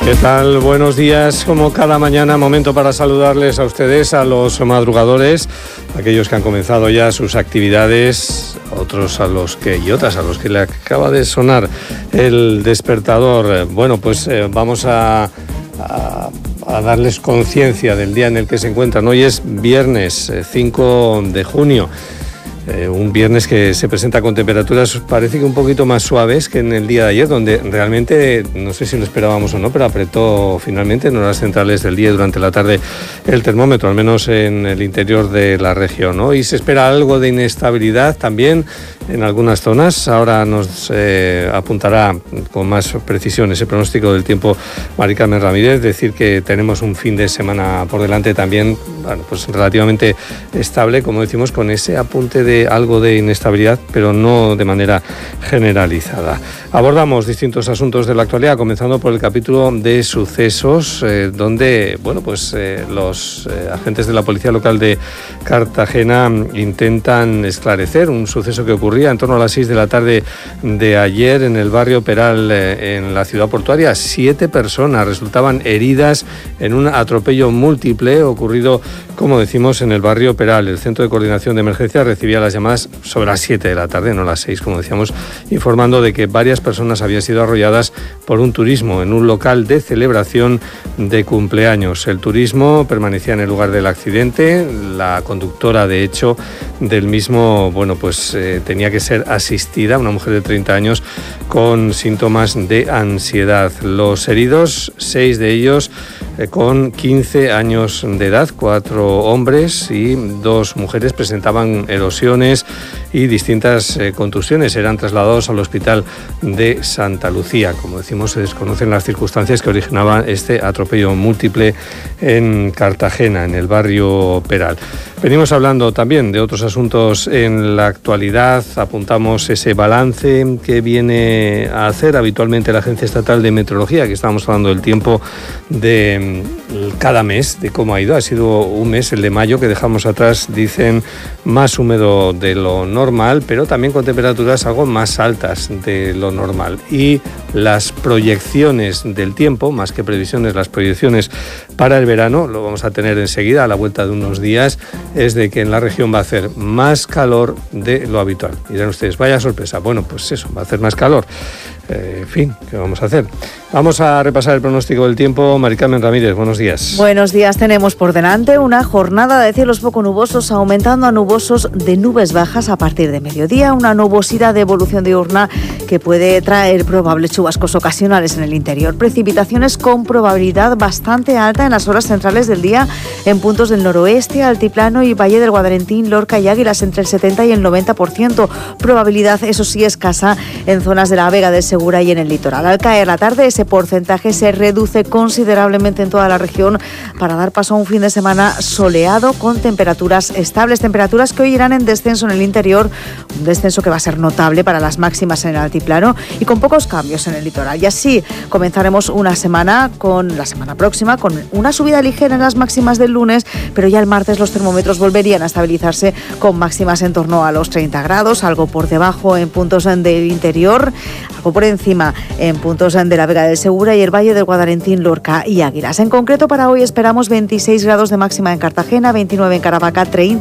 ¿Qué tal? Buenos días. Como cada mañana, momento para saludarles a ustedes, a los madrugadores, aquellos que han comenzado ya sus actividades, otros y otras a los que le acaba de sonar el despertador. Bueno, pues vamos a darles conciencia del día en el que se encuentran. Hoy es viernes 5 de junio. Un viernes que se presenta con temperaturas, parece que un poquito más suaves que en el día de ayer, donde realmente, no sé si lo esperábamos o no, pero apretó finalmente en horas centrales del día y durante la tarde el termómetro, al menos en el interior de la región. Hoy se espera algo de inestabilidad también en algunas zonas. Ahora nos apuntará con más precisión ese pronóstico del tiempo Mari Carmen Ramírez. Decir que tenemos un fin de semana por delante también, bueno, pues relativamente estable, como decimos, con ese apunte de algo de inestabilidad, pero no de manera generalizada. Abordamos distintos asuntos de la actualidad, comenzando por el capítulo de sucesos, donde, bueno, pues los agentes de la Policía Local de Cartagena intentan esclarecer un suceso que ocurría en torno a las 6 de la tarde de ayer en el barrio Peral, en la ciudad portuaria. 7 personas resultaban heridas en un atropello múltiple ocurrido, como decimos, en el barrio Peral. El Centro de Coordinación de Emergencias recibía las llamadas sobre las 7 de la tarde, no las 6, como decíamos, informando de que varias personas habían sido arrolladas por un turismo en un local de celebración de cumpleaños. El turismo permanecía en el lugar del accidente. La conductora, de hecho, del mismo, bueno, pues tenía que ser asistida, una mujer de 30 años con síntomas de ansiedad. Los heridos, 6 de ellos con 15 años de edad, 4 hombres y 2 mujeres, presentaban erosiones y distintas contusiones. Eran trasladados al hospital de Santa Lucía. Como decimos, se desconocen las circunstancias que originaban este atropello múltiple en Cartagena, en el barrio Peral. Venimos hablando también de otros asuntos en la actualidad. Apuntamos ese balance que viene a hacer habitualmente la Agencia Estatal de Meteorología, que estábamos hablando del tiempo de cada mes, de cómo ha ido. Ha sido un mes, el de mayo, que dejamos atrás, dicen, más húmedo de lo normal, pero también con temperaturas algo más altas de lo normal. Y las proyecciones del tiempo, más que previsiones, las proyecciones para el verano, lo vamos a tener enseguida a la vuelta de unos días, es de que en la región va a hacer más calor de lo habitual. Y dirán ustedes, vaya sorpresa. Bueno, pues eso, va a hacer más calor. En fin, ¿qué vamos a hacer? Vamos a repasar el pronóstico del tiempo. Mari Carmen Ramírez, buenos días. Buenos días. Tenemos por delante una jornada de cielos poco nubosos, aumentando a nubosos de nubes bajas a partir de mediodía. Una nubosidad de evolución diurna que puede traer probables chubascos ocasionales en el interior. Precipitaciones con probabilidad bastante alta en las horas centrales del día en puntos del noroeste, altiplano y Valle del Guadalentín, Lorca y Águilas, entre el 70 y el 90%. Probabilidad, eso sí, escasa en zonas de la Vega del Segura y en el litoral. Al caer la tarde, ese porcentaje se reduce considerablemente en toda la región para dar paso a un fin de semana soleado con temperaturas estables, temperaturas que hoy irán en descenso en el interior, un descenso que va a ser notable para las máximas en el altiplano y con pocos cambios en el litoral. Y así comenzaremos una semana la semana próxima con una subida ligera en las máximas del lunes, pero ya el martes los termómetros volverían a estabilizarse con máximas en torno a los 30 grados, algo por debajo en puntos del interior, algo por encima en puntos de la Vega del Segura y el Valle del Guadalentín, Lorca y Águilas. En concreto, para hoy esperamos 26 grados de máxima en Cartagena, 29 en Caravaca, 30